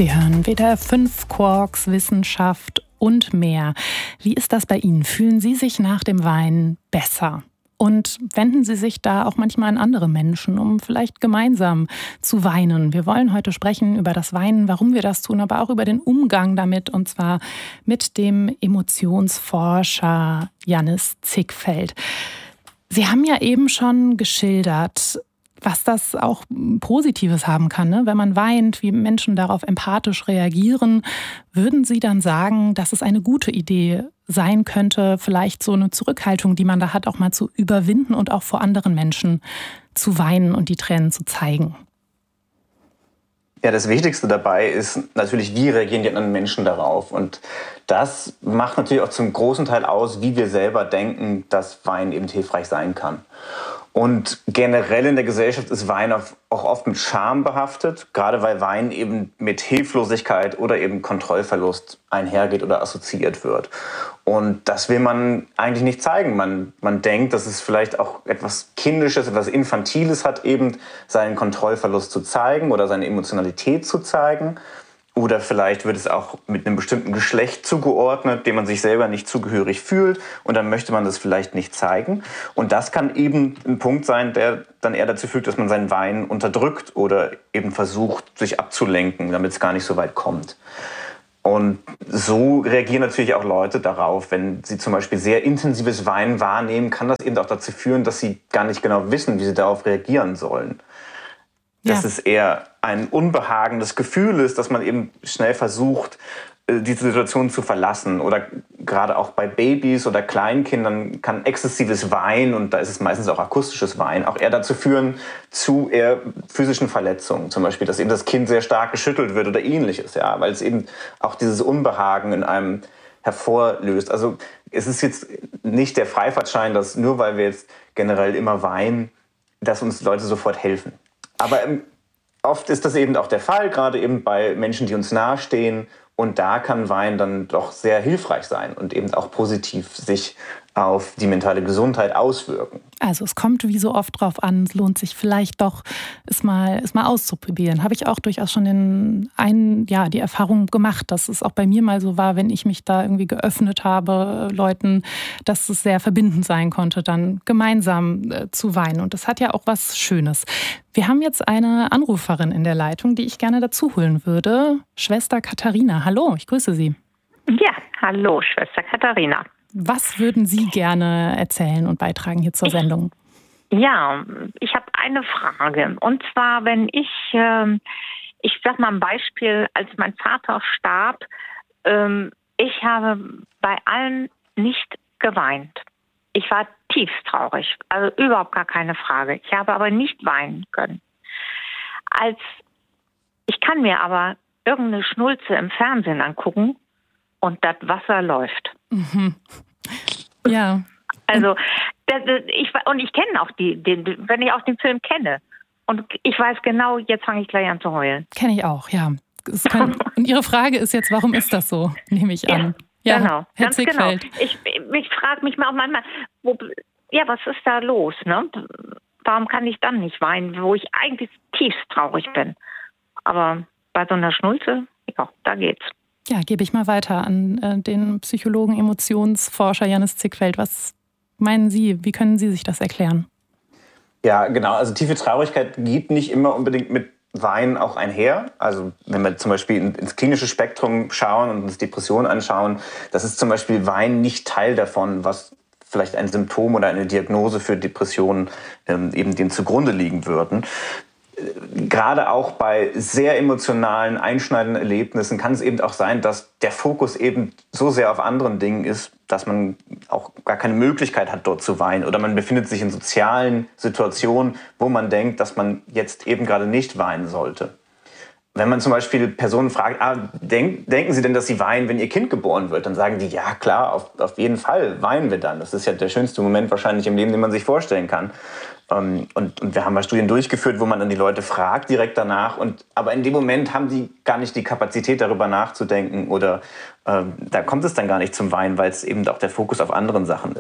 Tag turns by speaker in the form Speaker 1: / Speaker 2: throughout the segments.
Speaker 1: Sie hören WDR 5 Quarks, Wissenschaft und mehr. Wie ist das bei Ihnen? Fühlen Sie sich nach dem Weinen besser? Und wenden Sie sich da auch manchmal an andere Menschen, um vielleicht gemeinsam zu weinen? Wir wollen heute sprechen über das Weinen, warum wir das tun, aber auch über den Umgang damit, und zwar mit dem Emotionsforscher Jannis Zickfeld. Sie haben ja eben schon geschildert, was das auch Positives haben kann, ne? Wenn man weint, wie Menschen darauf empathisch reagieren. Würden Sie dann sagen, dass es eine gute Idee sein könnte, vielleicht so eine Zurückhaltung, die man da hat, auch mal zu überwinden und auch vor anderen Menschen zu weinen und die Tränen zu zeigen?
Speaker 2: Ja, das Wichtigste dabei ist natürlich, wie reagieren die anderen Menschen darauf? Und das macht natürlich auch zum großen Teil aus, wie wir selber denken, dass Weinen eben hilfreich sein kann. Und generell in der Gesellschaft ist Weinen auch oft mit Scham behaftet, gerade weil Weinen eben mit Hilflosigkeit oder eben Kontrollverlust einhergeht oder assoziiert wird. Und das will man eigentlich nicht zeigen. Man denkt, dass es vielleicht auch etwas Kindisches, etwas Infantiles hat, eben seinen Kontrollverlust zu zeigen oder seine Emotionalität zu zeigen. Oder vielleicht wird es auch mit einem bestimmten Geschlecht zugeordnet, dem man sich selber nicht zugehörig fühlt. Und dann möchte man das vielleicht nicht zeigen. Und das kann eben ein Punkt sein, der dann eher dazu führt, dass man seinen Weinen unterdrückt oder eben versucht, sich abzulenken, damit es gar nicht so weit kommt. Und so reagieren natürlich auch Leute darauf. Wenn sie zum Beispiel sehr intensives Weinen wahrnehmen, kann das eben auch dazu führen, dass sie gar nicht genau wissen, wie sie darauf reagieren sollen. Dass es eher ein unbehagendes Gefühl ist, dass man eben schnell versucht, diese Situation zu verlassen. Oder gerade auch bei Babys oder Kleinkindern kann exzessives Weinen, und da ist es meistens auch akustisches Weinen, auch eher dazu führen, zu eher physischen Verletzungen. Zum Beispiel, dass eben das Kind sehr stark geschüttelt wird oder ähnliches, ja, weil es eben auch dieses Unbehagen in einem hervorlöst. Also es ist jetzt nicht der Freifahrtschein, dass nur weil wir jetzt generell immer weinen, dass uns Leute sofort helfen. Aber oft ist das eben auch der Fall, gerade eben bei Menschen, die uns nahestehen. Und da kann Weinen dann doch sehr hilfreich sein und eben auch positiv sich auf die mentale Gesundheit auswirken.
Speaker 1: Also es kommt wie so oft drauf an, es lohnt sich vielleicht doch, es mal auszuprobieren. Habe ich auch durchaus schon die Erfahrung gemacht, dass es auch bei mir mal so war, wenn ich mich da irgendwie geöffnet habe, Leuten, dass es sehr verbindend sein konnte, dann gemeinsam zu weinen. Und das hat ja auch was Schönes. Wir haben jetzt eine Anruferin in der Leitung, die ich gerne dazu holen würde. Schwester Katharina, hallo, ich grüße Sie.
Speaker 3: Ja, hallo, Schwester Katharina.
Speaker 1: Was würden Sie gerne erzählen und beitragen hier zur Sendung?
Speaker 3: Ja, ich habe eine Frage. Und zwar, wenn ich sag mal ein Beispiel, als mein Vater starb, ich habe bei allen nicht geweint. Ich war tiefst traurig, also überhaupt gar keine Frage. Ich habe aber nicht weinen können. Ich kann mir aber irgendeine Schnulze im Fernsehen angucken und das Wasser läuft.
Speaker 1: Mhm. Ja.
Speaker 3: Also, ich kenne auch wenn ich auch den Film kenne. Und ich weiß genau, jetzt fange ich gleich an zu heulen.
Speaker 1: Kenne ich auch, ja. Und Ihre Frage ist jetzt, warum ist das so, nehme ich an. Ja,
Speaker 3: genau.
Speaker 1: Herr
Speaker 3: Ganz
Speaker 1: Zickfeld.
Speaker 3: Genau. Ich frage mich mal auch manchmal, was ist da los? Ne? Warum kann ich dann nicht weinen, wo ich eigentlich tiefst traurig bin? Aber bei so einer Schnulze, ja, da geht's.
Speaker 1: Ja, gebe ich mal weiter an den Psychologen, Emotionsforscher Jannis Zickfeld. Was meinen Sie, wie können Sie sich das erklären?
Speaker 2: Ja, genau. Also tiefe Traurigkeit geht nicht immer unbedingt mit Weinen auch einher. Also wenn wir zum Beispiel ins klinische Spektrum schauen und uns Depressionen anschauen, das ist zum Beispiel Weinen nicht Teil davon, was vielleicht ein Symptom oder eine Diagnose für Depressionen eben dem zugrunde liegen würden. Gerade auch bei sehr emotionalen, einschneidenden Erlebnissen kann es eben auch sein, dass der Fokus eben so sehr auf anderen Dingen ist, dass man auch gar keine Möglichkeit hat, dort zu weinen. Oder man befindet sich in sozialen Situationen, wo man denkt, dass man jetzt eben gerade nicht weinen sollte. Wenn man zum Beispiel Personen fragt, denken Sie denn, dass Sie weinen, wenn Ihr Kind geboren wird? Dann sagen die, ja klar, auf jeden Fall weinen wir dann. Das ist ja der schönste Moment wahrscheinlich im Leben, den man sich vorstellen kann. Und wir haben mal Studien durchgeführt, wo man dann die Leute fragt direkt danach. Aber in dem Moment haben die gar nicht die Kapazität, darüber nachzudenken. Oder da kommt es dann gar nicht zum Weinen, weil es eben auch der Fokus auf anderen Sachen ist.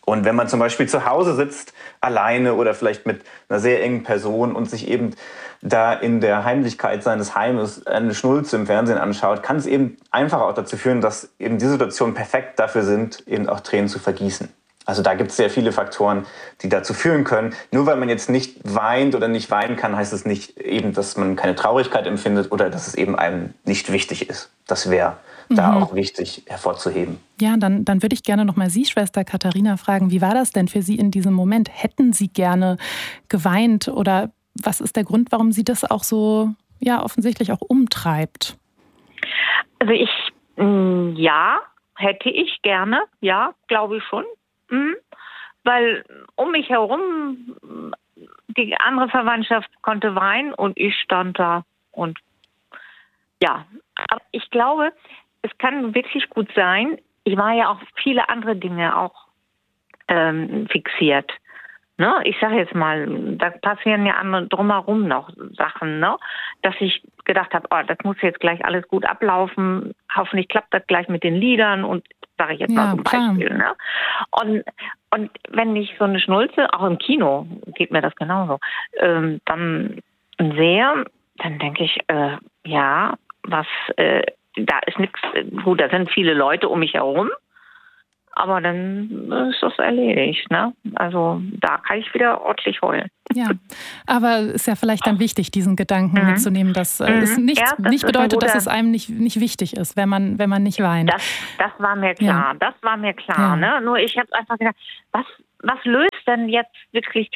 Speaker 2: Und wenn man zum Beispiel zu Hause sitzt, alleine oder vielleicht mit einer sehr engen Person und sich eben da in der Heimlichkeit seines Heimes eine Schnulze im Fernsehen anschaut, kann es eben einfach auch dazu führen, dass eben die Situationen perfekt dafür sind, eben auch Tränen zu vergießen. Also da gibt es sehr viele Faktoren, die dazu führen können. Nur weil man jetzt nicht weint oder nicht weinen kann, heißt es nicht eben, dass man keine Traurigkeit empfindet oder dass es eben einem nicht wichtig ist. Das wäre da auch wichtig hervorzuheben.
Speaker 1: Ja, dann würde ich gerne noch mal Sie, Schwester Katharina, fragen, wie war das denn für Sie in diesem Moment? Hätten Sie gerne geweint oder was ist der Grund, warum Sie das auch so offensichtlich auch umtreibt?
Speaker 3: Also ja, hätte ich gerne, ja, glaube ich schon. Weil um mich herum die andere Verwandtschaft konnte weinen und ich stand da und ja, aber ich glaube, es kann wirklich gut sein. Ich war ja auch viele andere Dinge auch fixiert. Ne? Ich sage jetzt mal, da passieren ja andere drumherum noch Sachen, ne? Dass ich gedacht habe, das muss jetzt gleich alles gut ablaufen. Hoffentlich klappt das gleich mit den Liedern und sage ich jetzt mal zum Beispiel. Ne? Und wenn ich so eine Schnulze, auch im Kino geht mir das genauso, dann sehe, dann denke ich, da ist nichts, gut, da sind viele Leute um mich herum, aber dann ist das erledigt. Ne? Also da kann ich wieder ordentlich heulen.
Speaker 1: Ja, aber es ist ja vielleicht dann wichtig, diesen Gedanken mitzunehmen, dass es nicht bedeutet, dass es einem nicht wichtig ist, wenn man nicht weint.
Speaker 3: Das war mir klar, das war mir klar. Ja. Ne? Nur ich habe einfach gedacht, was löst denn jetzt wirklich,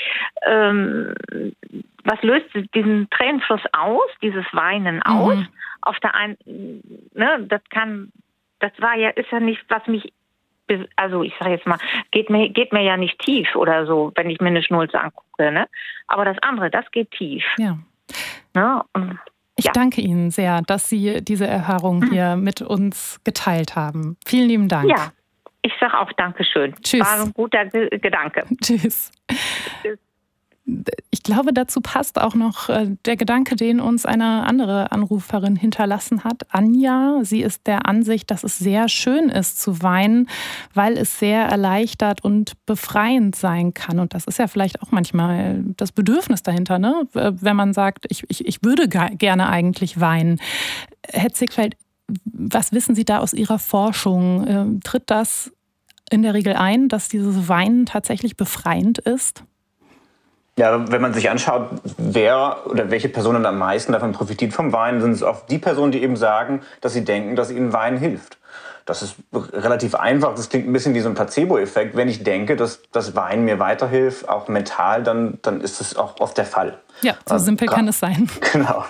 Speaker 3: was löst diesen Tränenfluss aus, dieses Weinen aus? Auf der einen, ne, ist ja nicht, was mich, also ich sage jetzt mal, geht mir ja nicht tief oder so, wenn ich mir eine Schnulze angucke, ne? Aber das andere, das geht tief.
Speaker 1: Ja.
Speaker 3: Ne?
Speaker 1: Ich danke Ihnen sehr, dass Sie diese Erfahrung hier mit uns geteilt haben. Vielen lieben Dank.
Speaker 3: Ja, ich sage auch Dankeschön.
Speaker 1: Tschüss.
Speaker 3: War ein guter Gedanke.
Speaker 1: Tschüss. Ich glaube, dazu passt auch noch der Gedanke, den uns eine andere Anruferin hinterlassen hat. Anja, sie ist der Ansicht, dass es sehr schön ist zu weinen, weil es sehr erleichtert und befreiend sein kann. Und das ist ja vielleicht auch manchmal das Bedürfnis dahinter, ne? Wenn man sagt, ich würde gerne eigentlich weinen. Herr Zickfeld, was wissen Sie da aus Ihrer Forschung? Tritt das in der Regel ein, dass dieses Weinen tatsächlich befreiend ist?
Speaker 2: Ja, wenn man sich anschaut, wer oder welche Personen am meisten davon profitiert vom Weinen, sind es oft die Personen, die eben sagen, dass sie denken, dass ihnen Weinen hilft. Das ist relativ einfach, das klingt ein bisschen wie so ein Placebo-Effekt. Wenn ich denke, dass das Weinen mir weiterhilft, auch mental, dann ist es auch oft der Fall.
Speaker 1: Ja, so simpel kann es sein.
Speaker 2: Genau.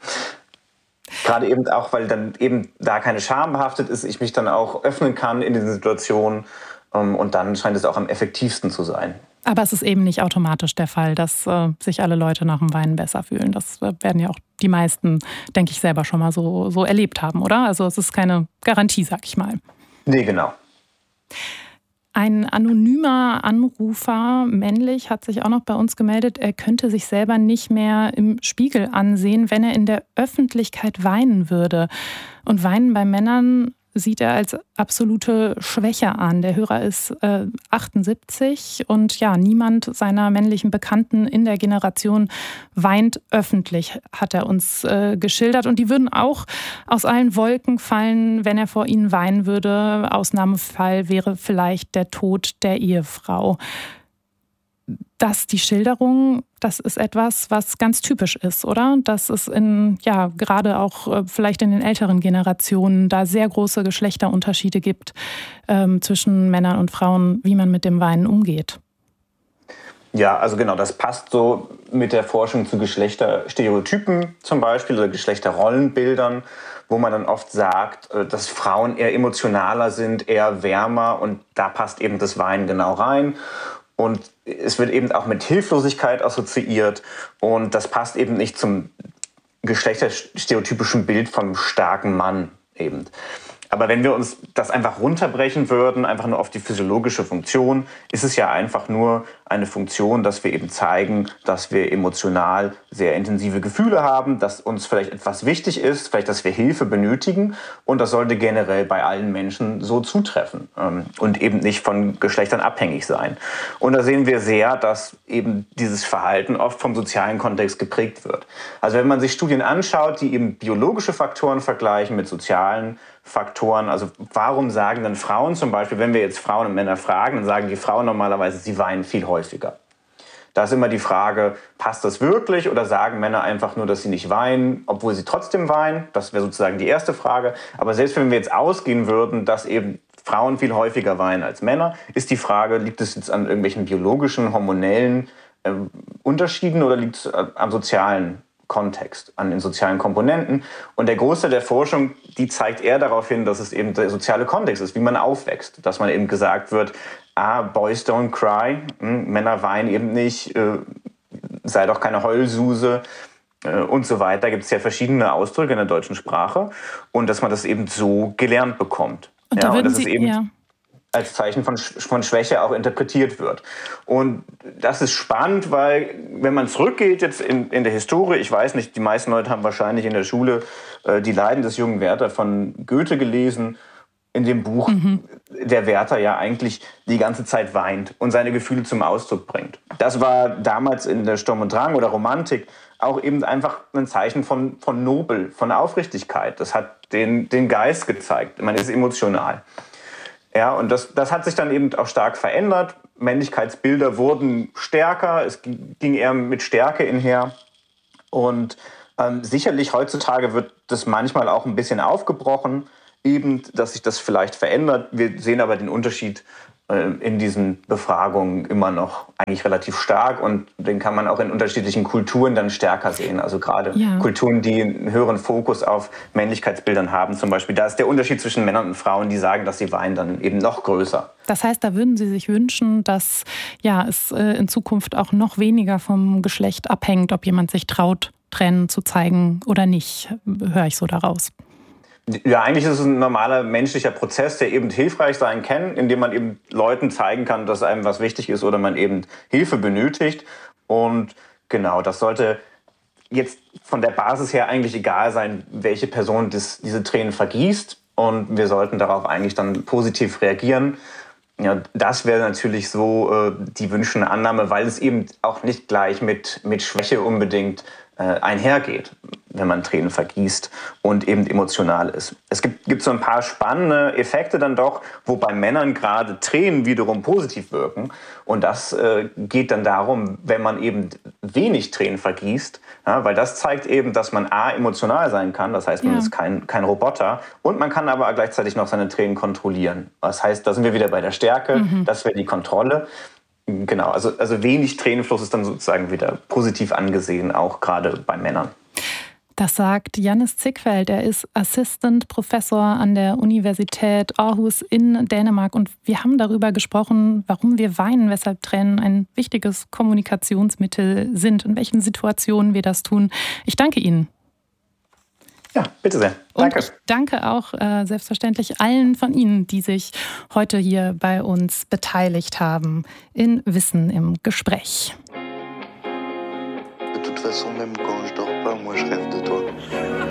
Speaker 2: Gerade eben auch, weil dann eben da keine Scham behaftet ist, ich mich dann auch öffnen kann in diesen Situationen und dann scheint es auch am effektivsten zu sein.
Speaker 1: Aber es ist eben nicht automatisch der Fall, dass sich alle Leute nach dem Weinen besser fühlen. Das werden ja auch die meisten, denke ich, selber schon mal so erlebt haben, oder? Also es ist keine Garantie, sag ich mal.
Speaker 2: Nee, genau.
Speaker 1: Ein anonymer Anrufer, männlich, hat sich auch noch bei uns gemeldet. Er könnte sich selber nicht mehr im Spiegel ansehen, wenn er in der Öffentlichkeit weinen würde. Und Weinen bei Männern sieht er als absolute Schwäche an. Der Hörer ist 78 und ja, niemand seiner männlichen Bekannten in der Generation weint öffentlich, hat er uns geschildert. Und die würden auch aus allen Wolken fallen, wenn er vor ihnen weinen würde. Ausnahmefall wäre vielleicht der Tod der Ehefrau. Die Schilderung, das ist etwas, was ganz typisch ist, oder? Dass es gerade auch vielleicht in den älteren Generationen da sehr große Geschlechterunterschiede gibt zwischen Männern und Frauen, wie man mit dem Weinen umgeht.
Speaker 2: Ja, also genau, das passt so mit der Forschung zu Geschlechterstereotypen zum Beispiel oder Geschlechterrollenbildern, wo man dann oft sagt, dass Frauen eher emotionaler sind, eher wärmer und da passt eben das Weinen genau rein. Und es wird eben auch mit Hilflosigkeit assoziiert und das passt eben nicht zum geschlechterstereotypischen Bild vom starken Mann eben. Aber wenn wir uns das einfach runterbrechen würden, einfach nur auf die physiologische Funktion, ist es ja einfach nur eine Funktion, dass wir eben zeigen, dass wir emotional sehr intensive Gefühle haben, dass uns vielleicht etwas wichtig ist, vielleicht, dass wir Hilfe benötigen. Und das sollte generell bei allen Menschen so zutreffen und eben nicht von Geschlechtern abhängig sein. Und da sehen wir sehr, dass eben dieses Verhalten oft vom sozialen Kontext geprägt wird. Also wenn man sich Studien anschaut, die eben biologische Faktoren vergleichen mit sozialen Faktoren. Also warum sagen dann Frauen zum Beispiel, wenn wir jetzt Frauen und Männer fragen, dann sagen die Frauen normalerweise, sie weinen viel häufiger. Da ist immer die Frage, passt das wirklich oder sagen Männer einfach nur, dass sie nicht weinen, obwohl sie trotzdem weinen? Das wäre sozusagen die erste Frage. Aber selbst wenn wir jetzt ausgehen würden, dass eben Frauen viel häufiger weinen als Männer, ist die Frage, liegt es jetzt an irgendwelchen biologischen, hormonellen Unterschieden oder liegt es am sozialen Kontext, an den sozialen Komponenten. Und der Großteil der Forschung, die zeigt eher darauf hin, dass es eben der soziale Kontext ist, wie man aufwächst. Dass man eben gesagt wird, Boys don't cry, Männer weinen eben nicht, sei doch keine Heulsuse und so weiter. Da gibt es ja verschiedene Ausdrücke in der deutschen Sprache. Und dass man das eben so gelernt bekommt.
Speaker 1: Und da würden Sie,
Speaker 2: als Zeichen von Schwäche auch interpretiert wird. Und das ist spannend, weil wenn man zurückgeht jetzt in der Historie, ich weiß nicht, die meisten Leute haben wahrscheinlich in der Schule die Leiden des jungen Werther von Goethe gelesen, in dem Buch der Werther ja eigentlich die ganze Zeit weint und seine Gefühle zum Ausdruck bringt. Das war damals in der Sturm und Drang oder Romantik auch eben einfach ein Zeichen von Nobel, von Aufrichtigkeit. Das hat den Geist gezeigt, man ist emotional. Ja, und das hat sich dann eben auch stark verändert. Männlichkeitsbilder wurden stärker, es ging eher mit Stärke einher. Und sicherlich heutzutage wird das manchmal auch ein bisschen aufgebrochen, eben, dass sich das vielleicht verändert. Wir sehen aber den Unterschied in diesen Befragungen immer noch eigentlich relativ stark und den kann man auch in unterschiedlichen Kulturen dann stärker sehen. Also gerade Kulturen, die einen höheren Fokus auf Männlichkeitsbildern haben zum Beispiel, da ist der Unterschied zwischen Männern und Frauen, die sagen, dass sie weinen, dann eben noch größer.
Speaker 1: Das heißt, da würden Sie sich wünschen, dass es in Zukunft auch noch weniger vom Geschlecht abhängt, ob jemand sich traut, Tränen zu zeigen oder nicht, höre ich so daraus.
Speaker 2: Ja, eigentlich ist es ein normaler menschlicher Prozess, der eben hilfreich sein kann, indem man eben Leuten zeigen kann, dass einem was wichtig ist oder man eben Hilfe benötigt. Und genau, das sollte jetzt von der Basis her eigentlich egal sein, welche Person diese Tränen vergießt. Und wir sollten darauf eigentlich dann positiv reagieren. Ja, das wäre natürlich so die wünschende Annahme, weil es eben auch nicht gleich mit Schwäche unbedingt einhergeht, wenn man Tränen vergießt und eben emotional ist. Es gibt so ein paar spannende Effekte dann doch, wo bei Männern gerade Tränen wiederum positiv wirken. Und das geht dann darum, wenn man eben wenig Tränen vergießt, ja, weil das zeigt eben, dass man emotional sein kann. Das heißt, man ist kein Roboter. Und man kann aber gleichzeitig noch seine Tränen kontrollieren. Das heißt, da sind wir wieder bei der Stärke. Das wäre die Kontrolle. Genau, also wenig Tränenfluss ist dann sozusagen wieder positiv angesehen, auch gerade bei Männern.
Speaker 1: Das sagt Jannis Zickfeldt. Er ist Assistant Professor an der Universität Aarhus in Dänemark. Und wir haben darüber gesprochen, warum wir weinen, weshalb Tränen ein wichtiges Kommunikationsmittel sind, in welchen Situationen wir das tun. Ich danke Ihnen.
Speaker 2: Ja, bitte sehr. Danke.
Speaker 1: Und ich danke auch selbstverständlich allen von Ihnen, die sich heute hier bei uns beteiligt haben in Wissen im Gespräch.
Speaker 4: De toute façon, même quand je dors pas, moi je rêve de toi.